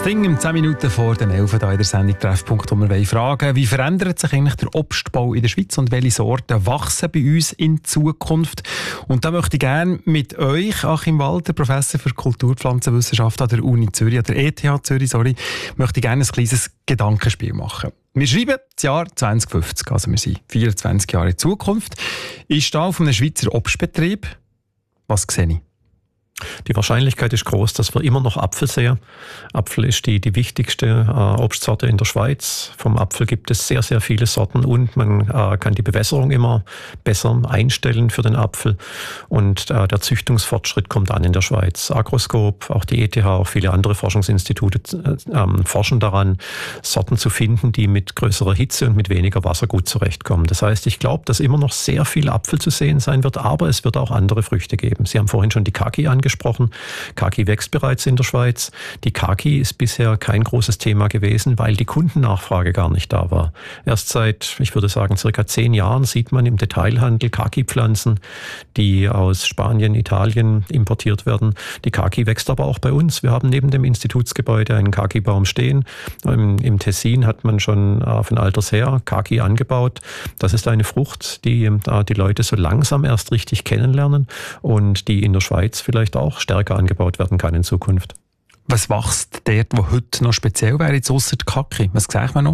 Das Ding um 10 Minuten vor den 11 Uhr in der Sendung Treffpunkt, wo wir fragen, wie verändert sich eigentlich der Obstbau in der Schweiz und welche Sorten wachsen bei uns in Zukunft? Und da möchte ich gerne mit euch, Achim Walter, Professor für Kulturpflanzenwissenschaft an der Uni Zürich, an der ETH Zürich, möchte ich gerne ein kleines Gedankenspiel machen. Wir schreiben das Jahr 2050, also wir sind 24 Jahre in Zukunft. Ich stehe auf einem Schweizer Obstbetrieb. Was sehe ich? Die Wahrscheinlichkeit ist groß, dass wir immer noch Apfel sehen. Apfel ist die wichtigste Obstsorte in der Schweiz. Vom Apfel gibt es sehr, sehr viele Sorten und man kann die Bewässerung immer besser einstellen für den Apfel. Und der Züchtungsfortschritt kommt an in der Schweiz. Agroskop, auch die ETH, auch viele andere Forschungsinstitute forschen daran, Sorten zu finden, die mit größerer Hitze und mit weniger Wasser gut zurechtkommen. Das heißt, ich glaube, dass immer noch sehr viel Apfel zu sehen sein wird, aber es wird auch andere Früchte geben. Sie haben vorhin schon die Kaki angesprochen. Kaki wächst bereits in der Schweiz. Die Kaki ist bisher kein großes Thema gewesen, weil die Kundennachfrage gar nicht da war. Erst seit, ich würde sagen, circa 10 Jahren sieht man im Detailhandel Kaki-Pflanzen, die aus Spanien, Italien importiert werden. Die Kaki wächst aber auch bei uns. Wir haben neben dem Institutsgebäude einen Kaki-Baum stehen. Im Tessin hat man schon von alters her Kaki angebaut. Das ist eine Frucht, die die Leute so langsam erst richtig kennenlernen und die in der Schweiz vielleicht auch stärker angebaut werden kann in Zukunft. Was wächst dort, wo heute noch speziell wäre, jetzt ausser der Kaki? Was sagt man noch?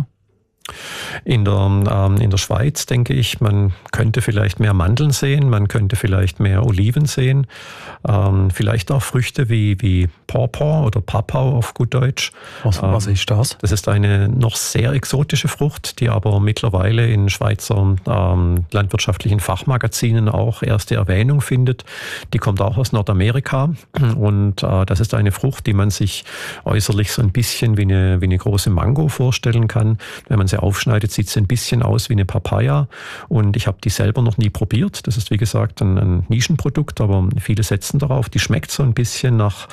In der Schweiz denke ich, man könnte vielleicht mehr Mandeln sehen, man könnte vielleicht mehr Oliven sehen, vielleicht auch Früchte wie Pawpaw oder Papau auf gut Deutsch. Was ist das? Das ist eine noch sehr exotische Frucht, die aber mittlerweile in Schweizer landwirtschaftlichen Fachmagazinen auch erste Erwähnung findet. Die kommt auch aus Nordamerika und das ist eine Frucht, die man sich äußerlich so ein bisschen wie eine große Mango vorstellen kann. Wenn man sie aufschneidet, sieht sie ein bisschen aus wie eine Papaya und ich habe die selber noch nie probiert. Das ist wie gesagt ein Nischenprodukt, aber viele setzen darauf. Die schmeckt so ein bisschen nach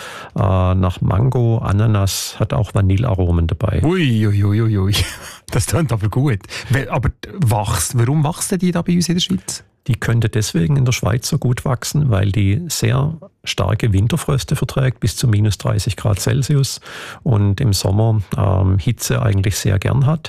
Mango, Ananas, hat auch Vanillearomen dabei. Ui. Das klingt aber gut. Aber warum wachsen die da bei uns in der Schweiz? Die könnte deswegen in der Schweiz so gut wachsen, weil die sehr starke Winterfröste verträgt, bis zu minus 30 Grad Celsius und im Sommer Hitze eigentlich sehr gern hat.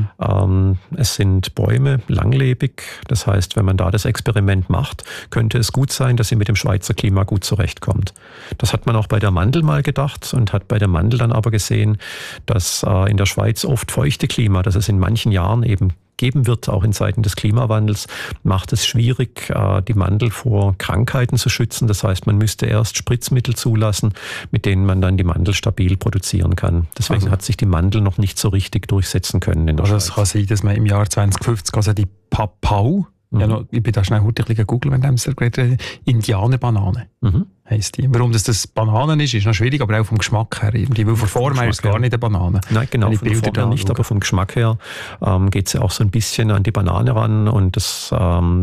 Es sind Bäume langlebig, das heißt, wenn man da das Experiment macht, könnte es gut sein, dass sie mit dem Schweizer Klima gut zurechtkommt. Das hat man auch bei der Mandel mal gedacht und hat bei der Mandel dann aber gesehen, dass in der Schweiz oft feuchte Klima, dass es in manchen Jahren eben geben wird, auch in Zeiten des Klimawandels, macht es schwierig, die Mandel vor Krankheiten zu schützen. Das heißt, man müsste erst Spritzmittel zulassen, mit denen man dann die Mandel stabil produzieren kann. Deswegen hat sich die Mandel noch nicht so richtig durchsetzen können in der Schweiz. Es kann sein, dass man im Jahr 2050 also die Papau, ich bin da schnell ein bisschen googeln, wenn dem es geredet Indianerbanane heisst die. Warum das Bananen ist noch schwierig, aber auch vom Geschmack her. Irgendwie, weil von Form her ist es gar nicht eine Banane. Nein, genau, von der Form her nicht, aber vom Geschmack her geht sie auch so ein bisschen an die Banane ran und das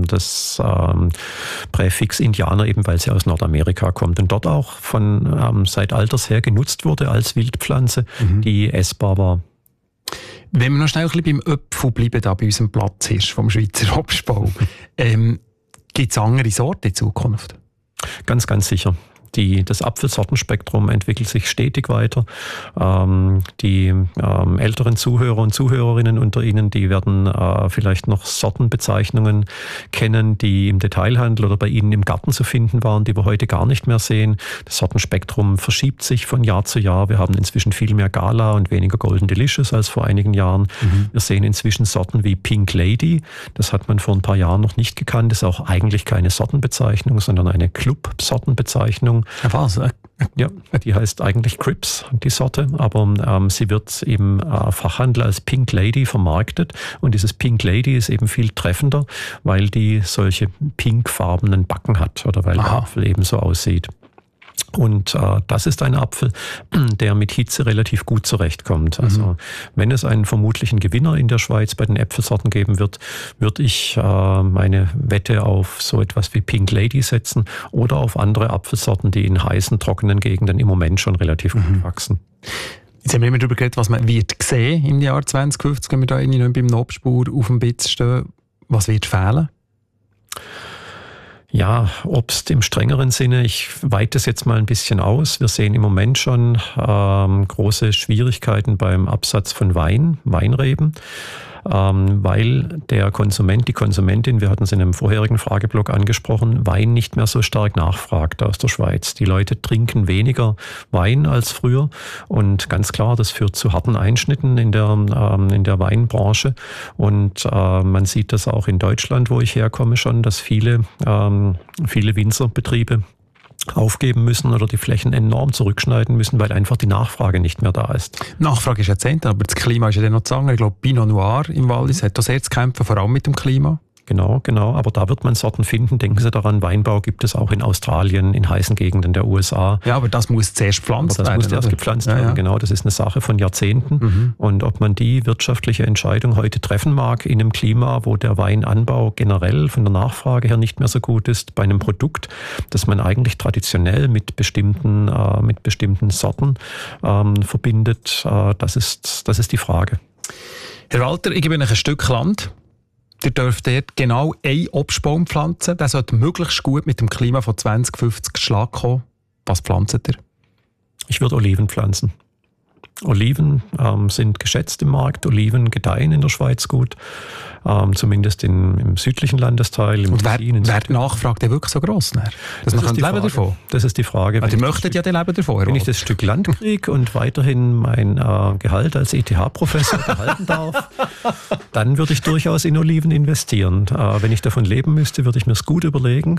Präfix Indianer eben, weil sie aus Nordamerika kommt und dort auch von seit alters her genutzt wurde als Wildpflanze, die essbar war. Wenn wir noch schnell ein bisschen beim Apfel bleiben, da bei unserem Platzhirsch vom Schweizer Obstbau, gibt es andere Sorten in Zukunft? Ganz, ganz sicher. Das Apfelsortenspektrum entwickelt sich stetig weiter. Die älteren Zuhörer und Zuhörerinnen unter Ihnen, die werden vielleicht noch Sortenbezeichnungen kennen, die im Detailhandel oder bei Ihnen im Garten zu finden waren, die wir heute gar nicht mehr sehen. Das Sortenspektrum verschiebt sich von Jahr zu Jahr. Wir haben inzwischen viel mehr Gala und weniger Golden Delicious als vor einigen Jahren. Wir sehen inzwischen Sorten wie Pink Lady. Das hat man vor ein paar Jahren noch nicht gekannt. Das ist auch eigentlich keine Sortenbezeichnung, sondern eine Club-Sortenbezeichnung. Was? Ja, die heißt eigentlich Crips, die Sorte, aber sie wird im Fachhandel als Pink Lady vermarktet und dieses Pink Lady ist eben viel treffender, weil die solche pinkfarbenen Backen hat oder weil der Apfel eben so aussieht. Und das ist ein Apfel, der mit Hitze relativ gut zurechtkommt. Also wenn es einen vermutlichen Gewinner in der Schweiz bei den Äpfelsorten geben wird, würde ich meine Wette auf so etwas wie Pink Lady setzen oder auf andere Apfelsorten, die in heißen, trockenen Gegenden im Moment schon relativ gut wachsen. Jetzt haben wir immer darüber geredet, was man wird sehen im Jahr 2050, wenn wir da irgendwie beim Obstbauer auf dem Bitz stehen. Was wird fehlen? Ja, Obst im strengeren Sinne. Ich weite es jetzt mal ein bisschen aus. Wir sehen im Moment schon große Schwierigkeiten beim Absatz von Weinreben, weil der Konsument, die Konsumentin, wir hatten es in einem vorherigen Frageblock angesprochen, Wein nicht mehr so stark nachfragt aus der Schweiz. Die Leute trinken weniger Wein als früher und ganz klar, das führt zu harten Einschnitten in der Weinbranche und man sieht das auch in Deutschland, wo ich herkomme schon, dass viele Winzerbetriebe aufgeben müssen oder die Flächen enorm zurückschneiden müssen, weil einfach die Nachfrage nicht mehr da ist. Nachfrage ist Jahrzehnte, aber das Klima ist ja dann noch zu sagen. Ich glaube, Pinot Noir im Wallis hat da sehr zu kämpfen, vor allem mit dem Klima. Genau. Aber da wird man Sorten finden. Denken Sie daran, Weinbau gibt es auch in Australien, in heißen Gegenden der USA. Ja, aber das muss zuerst gepflanzt werden. Das muss erst gepflanzt werden, ja. Genau. Das ist eine Sache von Jahrzehnten. Und ob man die wirtschaftliche Entscheidung heute treffen mag in einem Klima, wo der Weinanbau generell von der Nachfrage her nicht mehr so gut ist, bei einem Produkt, das man eigentlich traditionell mit bestimmten Sorten verbindet, das ist die Frage. Herr Walter, ich gebe Ihnen ein Stück Land. Ihr dürft dort genau einen Obstbaum pflanzen. Der sollte möglichst gut mit dem Klima von 2050 Schlag kommen. Was pflanzt ihr? Ich würde Oliven pflanzen. Oliven sind geschätzt im Markt. Oliven gedeihen in der Schweiz gut. Zumindest im südlichen Landesteil. Und wer die Nachfrage wirklich so gross? Dass man leben davon? Das ist die Frage. Die möchtet ja leben davon. Wenn ich das Stück Land kriege und weiterhin mein Gehalt als ETH-Professor behalten darf, dann würde ich durchaus in Oliven investieren. Wenn ich davon leben müsste, würde ich mir es gut überlegen,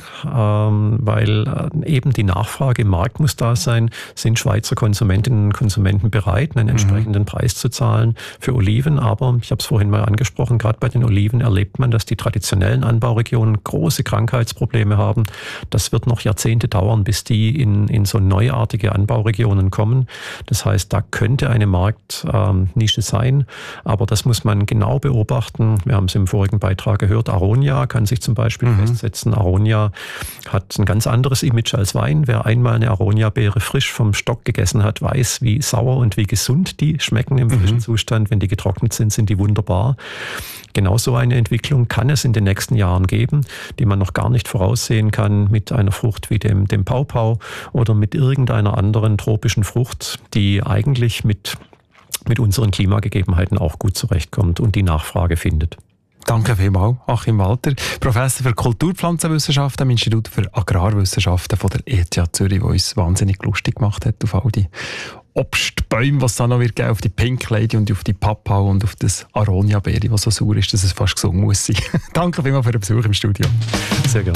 weil eben die Nachfrage im Markt muss da sein. Sind Schweizer Konsumentinnen und Konsumenten bereit, einen entsprechenden Preis zu zahlen für Oliven? Aber ich habe es vorhin mal angesprochen, gerade bei den Oliven erlebt man, dass die traditionellen Anbauregionen große Krankheitsprobleme haben. Das wird noch Jahrzehnte dauern, bis die in so neuartige Anbauregionen kommen. Das heißt, da könnte eine Marktnische sein, aber das muss man genau beobachten. Wir haben es im vorigen Beitrag gehört, Aronia kann sich zum Beispiel festsetzen. Aronia hat ein ganz anderes Image als Wein. Wer einmal eine Aronia-Beere frisch vom Stock gegessen hat, weiß, wie sauer und wie gesund die schmecken im frischen Zustand. Wenn die getrocknet sind, sind die wunderbar. Genau so eine Entwicklung kann es in den nächsten Jahren geben, die man noch gar nicht voraussehen kann mit einer Frucht wie dem Paupau oder mit irgendeiner anderen tropischen Frucht, die eigentlich mit unseren Klimagegebenheiten auch gut zurechtkommt und die Nachfrage findet. Danke vielmals, Achim Walter, Professor für Kulturpflanzenwissenschaften am Institut für Agrarwissenschaften von der ETH Zürich, der uns wahnsinnig lustig gemacht hat auf all die Obstbäume, was es da noch wird geben, auf die Pink Lady und auf die Papau und auf das Aronia-Beere, was so sauer ist, dass es fast gesungen muss sein. Danke vielmals für den Besuch im Studio. Sehr gerne.